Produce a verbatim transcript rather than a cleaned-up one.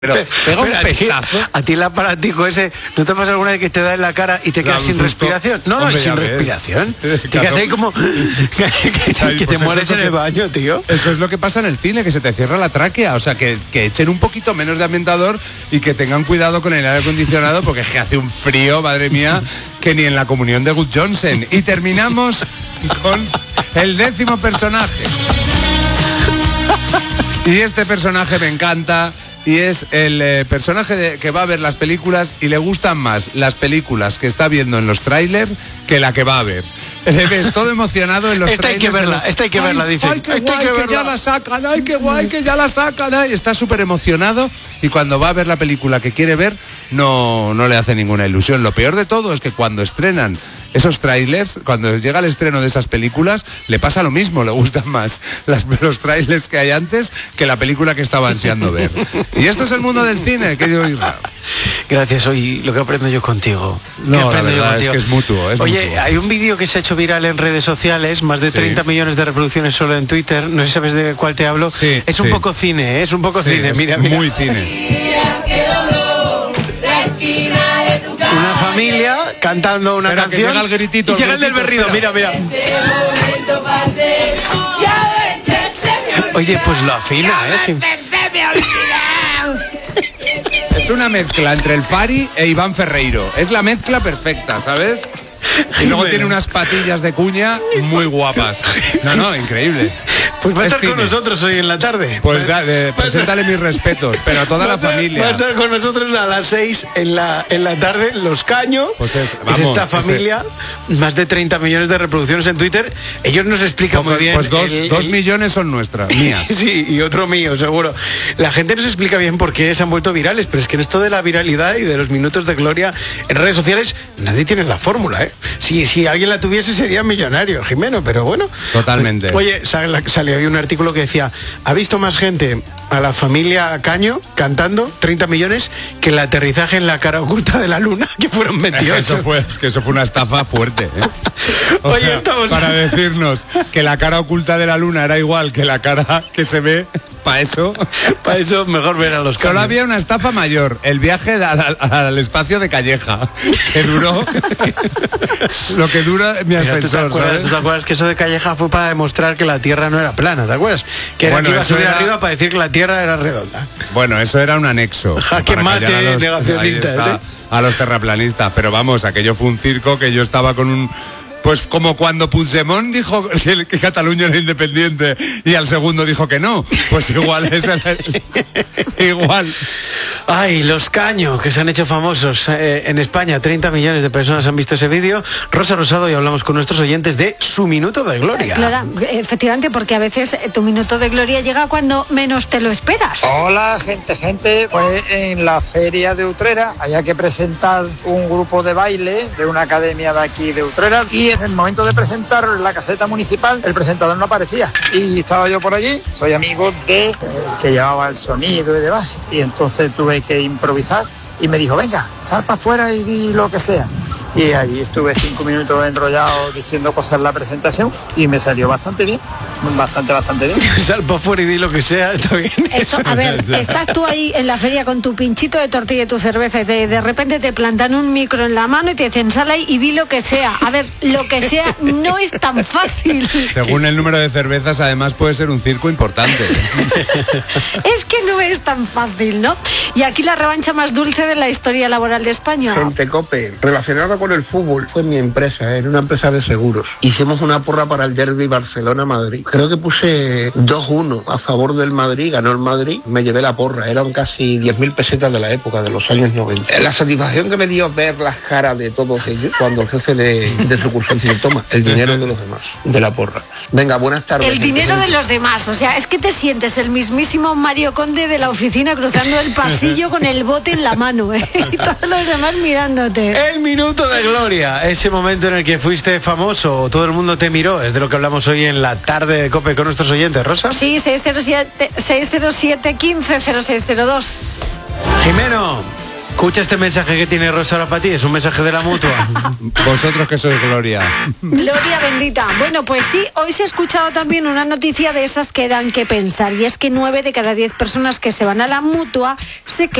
Pero pega un pestazo. A ti, a ti el aparatico ese, ¿no te pasa alguna vez que te da en la cara y te quedas sin respiración? No, no, Hombre, sin respiración. Te quedas ahí como que, que, que, que te pues mueres en el baño, tío. Eso es lo que pasa en el cine, que se te cierra la tráquea. O sea, que, que echen un poquito menos de ambientador y que tengan cuidado con el aire acondicionado, porque es que hace un frío, madre mía, que ni en la comunión de Good Johnson. Y terminamos con el décimo personaje. Y este personaje me encanta. Y es el eh, personaje de, que va a ver las películas y le gustan más las películas que está viendo en los trailers que la que va a ver. Le ves todo emocionado en los esta trailers. Esta hay que verla, esta hay que ay, verla, dice. Ay, qué guay, que, que, que ya la sacan, ay, qué guay, que ya la sacan. Ay. Está súper emocionado y cuando va a ver la película que quiere ver no, no le hace ninguna ilusión. Lo peor de todo es que cuando estrenan esos trailers, cuando llega el estreno de esas películas, le pasa lo mismo, le gustan más las, los trailers que hay antes que la película que estaba ansiando ver. Y esto es el mundo del cine, querido Isra. Gracias, hoy lo que aprendo yo contigo. No, la verdad es que es mutuo. Es Oye, mutuo. Hay un vídeo que se ha hecho viral en redes sociales, más de treinta sí. millones de reproducciones solo en Twitter, no sé si sabes de cuál te hablo. Sí, es sí. un poco cine, ¿eh? es un poco sí, cine, mira, mira. Muy cine. Una familia cantando una Espera, canción que llega el gritito, y llega el el del berrido, mira, mira. Oye, pues lo afina, ¿eh? Es una mezcla entre el Fari e Iván Ferreiro. Es la mezcla perfecta, ¿sabes? Y luego tiene unas patillas de cuña muy guapas. No, no, increíble. Pues va a es estar cine. con nosotros hoy en la tarde. Pues da, de, preséntale mis respetos, pero a toda la familia. Va a estar con nosotros a las seis en la, en la tarde, Los Caño. Pues es, vamos, es esta familia, ese... más de treinta millones de reproducciones en Twitter. Ellos nos explican pues, muy bien. Pues dos, el, dos el... millones son nuestras, mías. Sí, y otro mío, seguro. La gente nos explica bien por qué se han vuelto virales, pero es que en esto de la viralidad y de los minutos de gloria en redes sociales, nadie tiene la fórmula, ¿eh? Si, si alguien la tuviese sería millonario, Jimeno, pero bueno. Totalmente. Oye, sale, salió hoy un artículo que decía, ¿ha visto más gente a la familia Caño cantando treinta millones que el aterrizaje en la cara oculta de la luna, que fueron veintiocho? Eso fue, es que eso fue una estafa fuerte, ¿eh? O Oye, sea, estamos... para decirnos que la cara oculta de la luna era igual que la cara que se ve, para eso, para eso mejor ver a los Solo cambios. Había una estafa mayor, el viaje al, al, al espacio de Calleja, que duró lo que dura mi Mira, ascensor, ¿tú te acuerdas, ¿sabes? ¿tú te acuerdas que eso de Calleja fue para demostrar que la Tierra no era plana? ¿Te acuerdas? Que era bueno, que iba a subir era... arriba para decir que la Tierra era redonda. Bueno, eso era un anexo. Jaque mate, a los, negacionistas, ¿eh? A los terraplanistas, pero vamos, aquello fue un circo que yo estaba con un... Pues como cuando Puigdemont dijo que, que Cataluña era independiente y al segundo dijo que no, pues igual es el, igual. Ay, los Caño, que se han hecho famosos eh, en España, treinta millones de personas han visto ese vídeo. Rosa Rosado, y hablamos con nuestros oyentes de su minuto de gloria. Claro, efectivamente, porque a veces tu minuto de gloria llega cuando menos te lo esperas. Hola, gente, gente. Pues en la feria de Utrera había que presentar un grupo de baile de una academia de aquí de Utrera y en el momento de presentar la caseta municipal, el presentador no aparecía. Y estaba yo por allí, soy amigo de que llevaba el sonido y demás. Y entonces tuve que improvisar y me dijo, venga, sal para afuera y di lo que sea. Y allí estuve cinco minutos enrollado diciendo cosas en la presentación y me salió bastante bien, bastante, bastante bien. Sal para afuera y di lo que sea, está bien. Esto, a ver, estás tú ahí en la feria con tu pinchito de tortilla y tu cerveza y te, de repente te plantan un micro en la mano y te dicen, sal ahí y di lo que sea. A ver, lo que sea no es tan fácil. Según el número de cervezas, además puede ser un circo importante. Es que no es tan fácil, ¿no? Y aquí la revancha más dulce de la historia laboral de España. Gente Cope, relacionada con el fútbol, fue mi empresa, era una empresa de seguros. Hicimos una porra para el derbi Barcelona-Madrid. Creo que puse dos uno a favor del Madrid, ganó el Madrid, me llevé la porra, eran casi diez mil pesetas de la época, de los años noventa. La satisfacción que me dio ver las caras de todos ellos cuando el jefe de, de sucursal dice, toma, el dinero de los demás, de la porra. Venga, buenas tardes. El dinero de los demás, o sea, es que te sientes el mismísimo Mario Conde de la oficina cruzando el pasillo con el bote en la mano, ¿eh? Y todos los demás mirándote. El minuto de gloria, ese momento en el que fuiste famoso, todo el mundo te miró, es de lo que hablamos hoy en la tarde de COPE con nuestros oyentes, Rosa. Sí, seis cero siete, seis cero siete, uno cinco cero seis cero dos. Jimeno, Escucha este mensaje que tiene Rosa ahora para ti, es un mensaje de la mutua. Vosotros que sois Gloria. Gloria bendita. Bueno, pues sí, hoy se ha escuchado también una noticia de esas que dan que pensar, y es que nueve de cada diez personas que se van a la mutua se